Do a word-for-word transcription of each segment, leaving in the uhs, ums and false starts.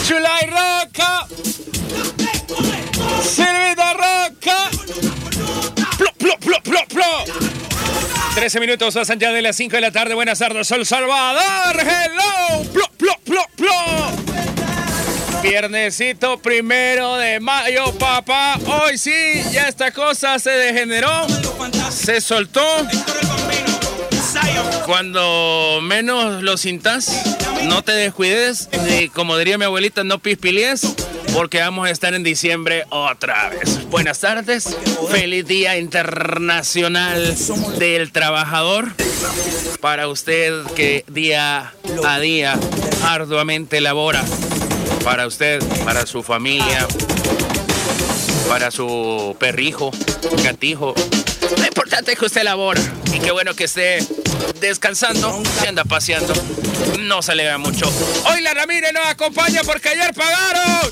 Chulay Roca. Silvita Roca. Plo, plo, plo, plo, plo. trece minutos pasan ya de las cinco de la tarde. Buenas tardes, El Salvador. Hello. Plo, plo, plo, plo. Viernesito primero de mayo, papá. Hoy sí, ya esta cosa se degeneró. Se soltó. Cuando menos lo sintas, no te descuides. Y como diría mi abuelita, no pispiles, porque vamos a estar en diciembre otra vez. Buenas tardes. Feliz Día Internacional del Trabajador. Para usted que día a día arduamente labora. Para usted, para su familia, para su perrijo, gatijo. Lo importante es que usted labora. Y qué bueno que esté descansando, se anda paseando. No se alegra mucho. Hoy la Ramírez nos acompaña porque ayer pagaron.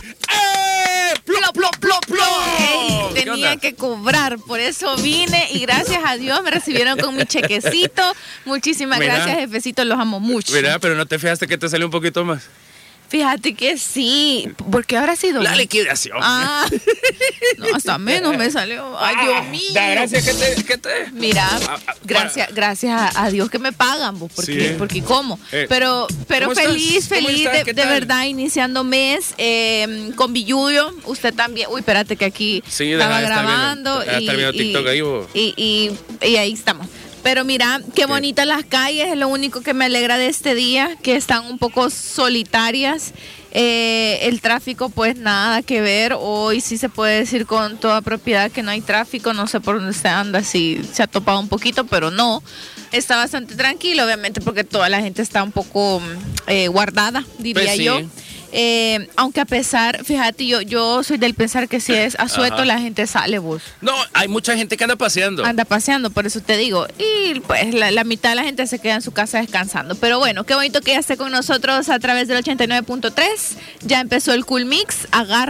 ¡Eh! ¡Plo, plo, plo, plo! Ey, tenía que cobrar, por eso vine y gracias a Dios me recibieron con mi chequecito. Muchísimas Mira, gracias, jefecito, los amo mucho. Mira, pero no te fijaste que te salió un poquito más. Fíjate que sí, porque habrá sido La liquidación. Ah, no, hasta menos me salió. Ay, Ah, Dios mío. Da gracias que te, que te... Mira, Ah, ah, gracias, gracias a, a Dios que me pagan, vos, porque, Sí. porque cómo. Eh, pero pero ¿cómo estás? feliz, ¿Cómo feliz estás? de, ¿Qué de tal? verdad, iniciando mes eh, con Billuyo. Usted también. Uy, espérate que aquí Sí, estaba deja de estar grabando. viendo- deja de y, estar viendo y- TikTok ahí, vos. y, y, y ahí estamos. Pero mira, qué bonitas las calles, es lo único que me alegra de este día, que están un poco solitarias. Eh, el tráfico, pues nada que ver. Hoy sí se puede decir con toda propiedad que no hay tráfico. No sé por dónde se anda, si se ha topado un poquito, pero no. Está bastante tranquilo, obviamente, porque toda la gente está un poco eh, guardada, diría Pues sí. yo. Eh, aunque a pesar, fíjate, yo, yo soy del pensar que si es asueto, Ajá. la gente sale, vos. No, hay mucha gente que anda paseando. Anda paseando, por eso te digo. Y pues la, la mitad de la gente se queda en su casa descansando. Pero bueno, qué bonito que ya esté con nosotros a través del ochenta y nueve punto tres. Ya empezó el Cool Mix.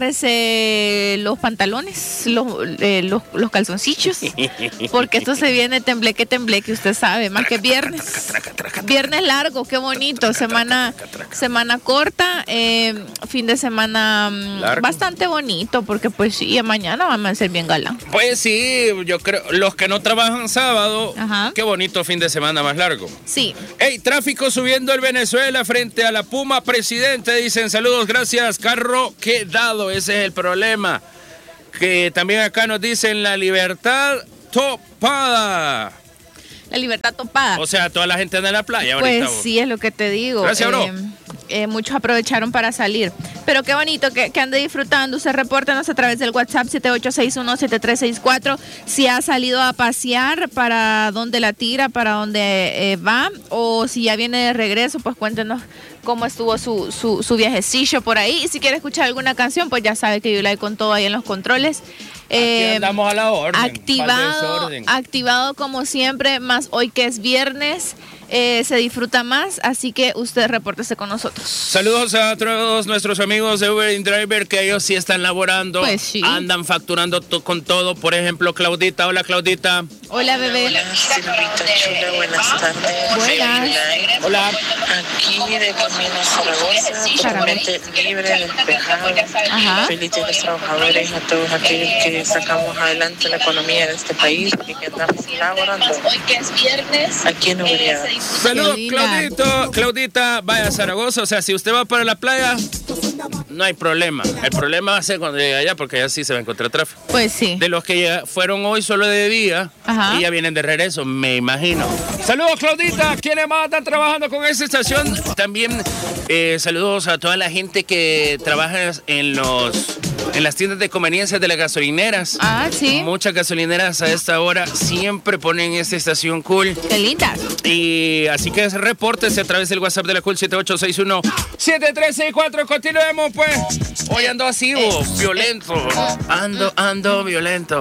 Agárrese los pantalones, los, eh, los, los calzoncillos. Porque esto se viene tembleque, tembleque, usted sabe, más que viernes. Viernes largo, qué bonito. Semana, semana corta. Eh, fin de semana mm, Largo. bastante bonito, porque pues sí, mañana vamos a ser bien galán. Pues sí, yo creo, los que no trabajan sábado, Ajá. qué bonito fin de semana más largo. Sí. Hey, tráfico subiendo el Venezuela frente a la Puma, presidente, dicen saludos, gracias, carro quedado, ese es el problema. Que también acá nos dicen la libertad topada. La libertad topada. O sea, toda la gente anda en la playa Pues ahorita. vos. sí, es lo que te digo. Gracias, bro. Eh, eh, muchos aprovecharon para salir. Pero qué bonito que, que ande disfrutando. Usted repórtanos a través del WhatsApp siete ocho seis uno siete tres seis cuatro si ha salido a pasear, para dónde la tira, para dónde eh, va, o si ya viene de regreso, pues cuéntenos cómo estuvo su, su, su viajecillo por ahí. Y si quiere escuchar alguna canción, pues ya sabe que yo la he con todo ahí en los controles. Aquí Eh, andamos a la orden. activado, pa'l desorden. activado como siempre, más hoy que es viernes, eh, se disfruta más, así que usted repórtese con nosotros. Saludos a todos nuestros amigos de Uber and Driver, que ellos sí están laborando, Pues sí. andan facturando to- con todo. Por ejemplo, Claudita. Hola, Claudita. Hola, bebé. Hola, Silvita Chula, buenas tardes. Buenas. Hola. Aquí de camino a Zaragoza, totalmente libre, despejado. Ajá. Feliz día a los trabajadores, a todos aquellos que sacamos adelante la economía de este país y que andamos laborando Hoy que es viernes. aquí en Ubería. Saludos, Qué linda. Claudito. Claudita, vaya a Zaragoza. O sea, si usted va para la playa, no hay problema. El problema va a ser cuando llegue allá, porque allá sí se va a encontrar tráfico. Pues sí. De los que ya fueron hoy solo de día, Ajá. y ya vienen de regreso, me imagino. Saludos, Claudita. ¿Quiénes más están trabajando con esta estación? También eh, saludos a toda la gente que trabaja en los en las tiendas de conveniencia de las gasolineras. Ah, sí. Muchas gasolineras a esta hora siempre ponen esta estación cool. Qué lindas. Y así que repórtese a través del WhatsApp de la Cool siete ocho seis uno siete tres seis cuatro. Continuemos, pues. Hoy ando así, oh, violento. Ando, ando violento.